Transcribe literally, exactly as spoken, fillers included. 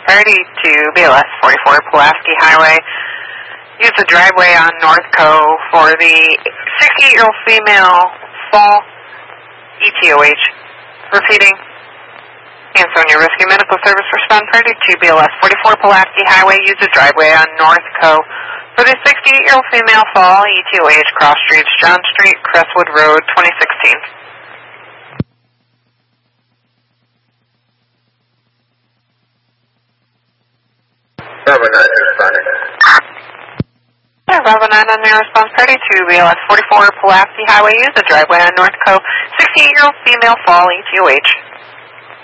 priority to B L S forty-four Pulaski Highway. Use the driveway on North Co for the sixty-eight-year-old female fall E T O H. Repeating. Ansonia Rescue Medical Service respond priority to B L S forty-four Pulaski Highway. Use the driveway on North Co for the sixty-eight-year-old female fall E T O H. Cross streets John Street, Crestwood Road, twenty sixteen. Bravo nine responding. Bravo nine on their response priority to B L S forty-four Pulaski Highway. Use the driveway on North Co. sixty-eight-year-old female fall E T O H.